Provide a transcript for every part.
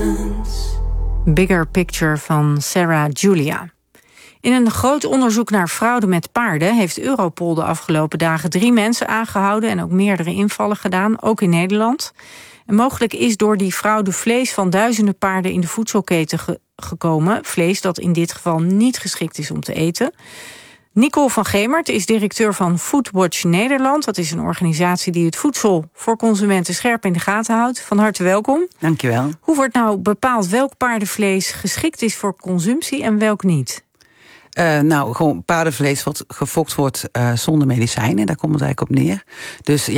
Bigger Picture van Sarah Julia. In een groot onderzoek naar fraude met paarden heeft Europol de afgelopen dagen 3 mensen aangehouden en ook meerdere invallen gedaan, ook in Nederland. En mogelijk is door die fraude vlees van duizenden paarden in de voedselketen gekomen. Vlees dat in dit geval niet geschikt is om te eten. Nicole van Gemert is directeur van Foodwatch Nederland. Dat is een organisatie die het voedsel voor consumenten scherp in de gaten houdt. Van harte welkom. Dankjewel. Hoe wordt nou bepaald welk paardenvlees geschikt is voor consumptie en welk niet? Gewoon paardenvlees wat gefokt wordt zonder medicijnen. Daar komt het eigenlijk op neer. Dus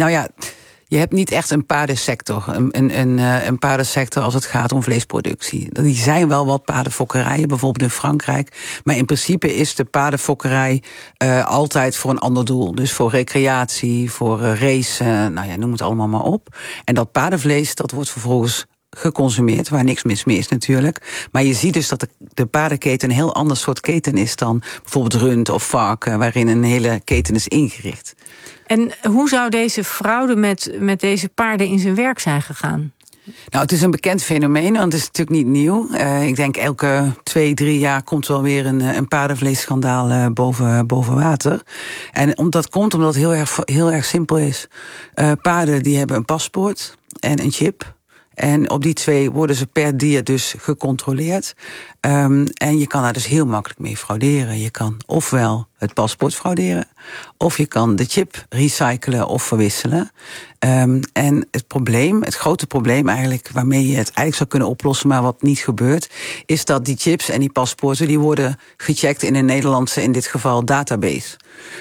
je hebt niet echt een paardensector. Een paardensector als het gaat om vleesproductie. Er zijn wel wat paardenfokkerijen, bijvoorbeeld in Frankrijk. Maar in principe is de paardenfokkerij altijd voor een ander doel. Dus voor recreatie, voor race, noem het allemaal maar op. En dat paardenvlees, dat wordt vervolgens geconsumeerd, waar niks mis mee is natuurlijk. Maar je ziet dus dat de paardenketen een heel ander soort keten is dan bijvoorbeeld rund of varken, waarin een hele keten is ingericht. En hoe zou deze fraude met deze paarden in zijn werk zijn gegaan? Nou, het is een bekend fenomeen, want het is natuurlijk niet nieuw. Ik denk elke 2-3 jaar komt wel weer een paardenvleesschandaal boven water. En dat komt omdat het heel erg simpel is. Paarden die hebben een paspoort en een chip. En op die 2 worden ze per dier dus gecontroleerd. En je kan daar dus heel makkelijk mee frauderen. Je kan ofwel het paspoort frauderen, of je kan de chip recyclen of verwisselen. En het grote probleem eigenlijk, waarmee je het eigenlijk zou kunnen oplossen, maar wat niet gebeurt, is dat die chips en die paspoorten, die worden gecheckt in een Nederlandse, in dit geval, database.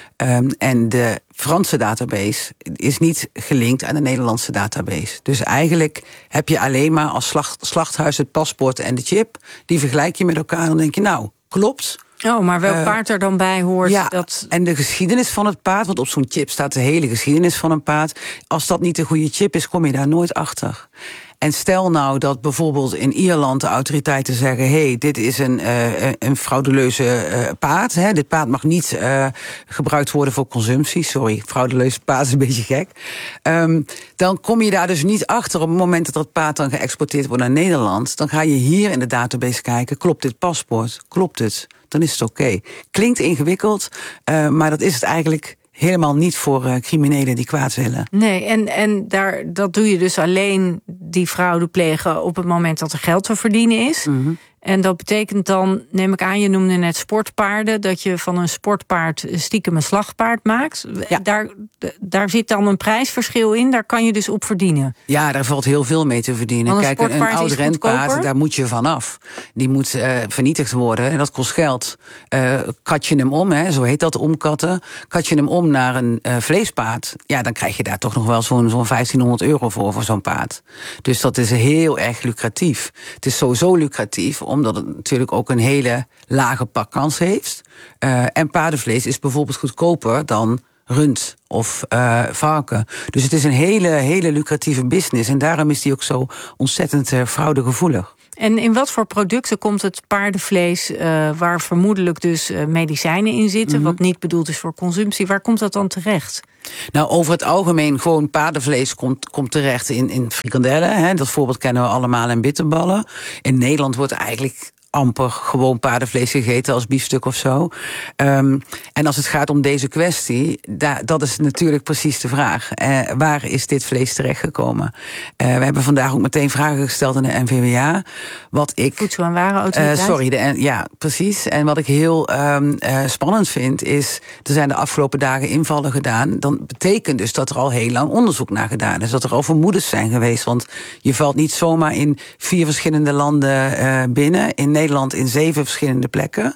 En de Franse database is niet gelinkt aan de Nederlandse database. Dus eigenlijk heb je alleen maar als slachthuis het paspoort en de chip. Die vergelijk je met elkaar en dan denk je, nou, klopt. Oh, maar welk paard er dan bij hoort? Ja, en de geschiedenis van het paard, want op zo'n chip staat de hele geschiedenis van een paard. Als dat niet de goede chip is, kom je daar nooit achter. En stel nou dat bijvoorbeeld in Ierland de autoriteiten zeggen, hey, dit is een fraudeleuze paard. Hè? Dit paard mag niet gebruikt worden voor consumptie. Sorry, fraudeleuze paard is een beetje gek. Dan kom je daar dus niet achter op het moment dat paard dan geëxporteerd wordt naar Nederland. Dan ga je hier in de database kijken, klopt dit paspoort? Klopt het? Dan is het oké. Klinkt ingewikkeld, maar dat is het eigenlijk helemaal niet voor criminelen die kwaad willen. Nee, en dat doe je dus alleen, die fraude plegen, op het moment dat er geld te verdienen is. Mm-hmm. En dat betekent dan, neem ik aan, je noemde net sportpaarden, dat je van een sportpaard stiekem een slagpaard maakt. Ja. Daar zit dan een prijsverschil in, daar kan je dus op verdienen. Ja, daar valt heel veel mee te verdienen. Kijk, een oud renpaard, daar moet je vanaf. Die moet vernietigd worden en dat kost geld. Kat je hem om, zo heet dat, omkatten. Kat je hem om naar een vleespaard, ja, dan krijg je daar toch nog wel zo'n €1500 voor zo'n paard. Dus dat is heel erg lucratief. Het is sowieso lucratief, omdat het natuurlijk ook een hele lage pakkans heeft. En paardenvlees is bijvoorbeeld goedkoper dan rund of varken. Dus het is een hele lucratieve business. En daarom is die ook zo ontzettend fraudegevoelig. En in wat voor producten komt het paardenvlees, waar vermoedelijk dus medicijnen in zitten, wat niet bedoeld is voor consumptie, waar komt dat dan terecht? Nou, over het algemeen gewoon paardenvlees komt terecht in frikandellen. Hè. Dat voorbeeld kennen we allemaal, en bitterballen. In Nederland wordt eigenlijk amper gewoon paardenvlees gegeten als biefstuk of zo. En als het gaat om deze kwestie, dat is natuurlijk precies de vraag. Waar is dit vlees terechtgekomen? We hebben vandaag ook meteen vragen gesteld aan de NVWA. Voedsel- en Warenautoriteit. Ja, precies. En wat ik heel spannend vind is, er zijn de afgelopen dagen invallen gedaan. Dan betekent dus dat er al heel lang onderzoek naar gedaan is. Dat er al vermoedens zijn geweest. Want je valt niet zomaar in 4 verschillende landen binnen. In Nederland in 7 verschillende plekken.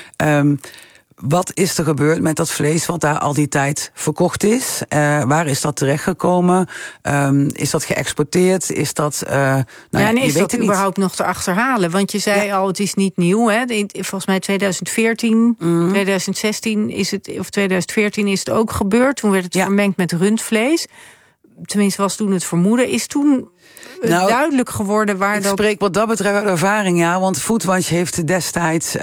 Wat is er gebeurd met dat vlees wat daar al die tijd verkocht is? Waar is dat terechtgekomen? Is dat geëxporteerd? Is dat... en is dat überhaupt nog te achterhalen? Want je zei al, het is niet nieuw. Hè? Volgens mij 2014, 2016 is het, of 2014 is het ook gebeurd. Toen werd het vermengd met rundvlees. Tenminste, was toen het vermoeden. Is toen duidelijk geworden waar dat... Ik spreek wat dat betreft uit ervaring, ja. Want Foodwatch heeft destijds